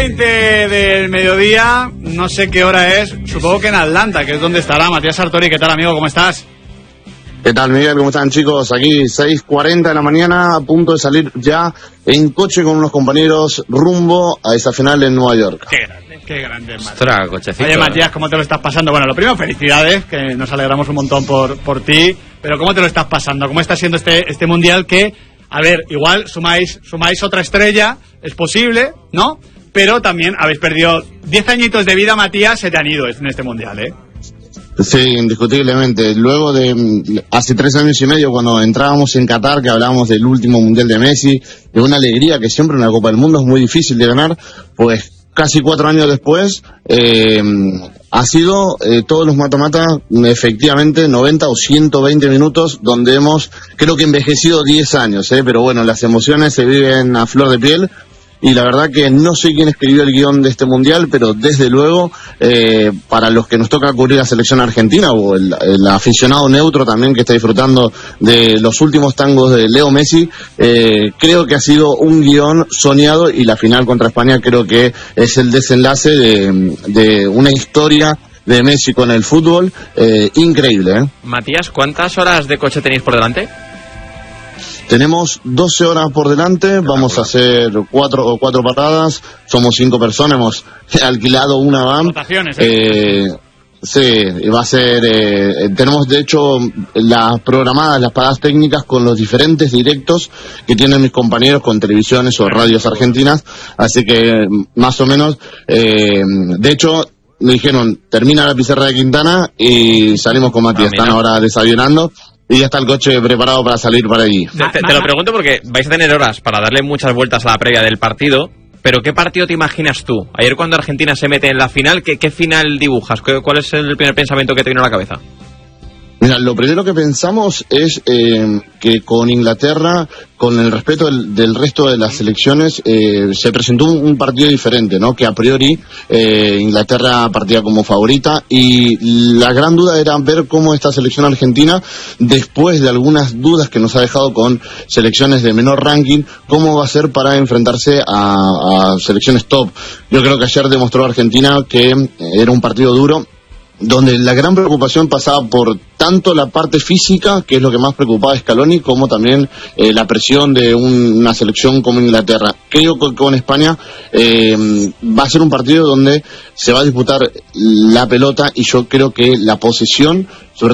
8:20 del mediodía, no sé qué hora es, supongo que en Atlanta, que es donde estará Matías Sartori. ¿Qué tal, amigo? ¿Cómo estás? ¿Qué tal, Miguel? ¿Cómo están, chicos? Aquí 6:40 de la mañana, a punto de salir ya en coche con unos compañeros rumbo a esa final en Nueva York. Qué grande, Ostras, cochecito. Oye, Matías, ¿cómo te lo estás pasando? Bueno, lo primero, felicidades, que nos alegramos un montón por ti, pero ¿cómo te lo estás pasando? ¿Cómo está siendo este mundial que, a ver, igual sumáis otra estrella, es posible, ¿no? Pero también habéis perdido 10 añitos de vida, Matías, se te han ido en este mundial, ¿eh? Sí, indiscutiblemente. Luego de hace 3 años y medio, cuando entrábamos en Qatar, que hablábamos del último mundial de Messi, de una alegría que siempre en la Copa del Mundo es muy difícil de ganar, pues casi 4 años después, ha sido todos los mata-mata, efectivamente 90 o 120 minutos, donde hemos, creo que envejecido 10 años, pero bueno, las emociones se viven a flor de piel. Y la verdad que no sé quién escribió el guión de este mundial, pero desde luego, para los que nos toca cubrir la selección argentina, o el aficionado neutro también que está disfrutando de los últimos tangos de Leo Messi, creo que ha sido un guión soñado, y la final contra España creo que es el desenlace de una historia de Messi con el fútbol increíble, ¿eh? Matías, ¿cuántas horas de coche tenéis por delante? Tenemos 12 horas por delante, vamos a hacer 4 paradas, somos 5 personas, hemos alquilado una van. Rotaciones, Sí, va a ser, tenemos de hecho las programadas, las paradas técnicas con los diferentes directos que tienen mis compañeros con televisiones o radios argentinas, así que más o menos, de hecho me dijeron, termina la pizarra de Quintana y salimos con Matías, están ahora desayunando. Y ya está el coche preparado para salir para allí. Te lo pregunto porque vais a tener horas para darle muchas vueltas a la previa del partido, pero ¿qué partido te imaginas tú? Ayer cuando Argentina se mete en la final, ¿qué final dibujas? ¿Cuál es el primer pensamiento que te vino a la cabeza? Mira, lo primero que pensamos es que con Inglaterra, con el respeto del resto de las selecciones, se presentó un partido diferente, ¿no? Que a priori Inglaterra partía como favorita, y la gran duda era ver cómo esta selección argentina, después de algunas dudas que nos ha dejado con selecciones de menor ranking, cómo va a ser para enfrentarse a selecciones top. Yo creo que ayer demostró Argentina que era un partido duro, donde la gran preocupación pasaba por tanto la parte física, que es lo que más preocupaba a Scaloni, como también la presión de una selección como Inglaterra. Creo que con España va a ser un partido donde se va a disputar la pelota, y yo creo que la posesión, sobre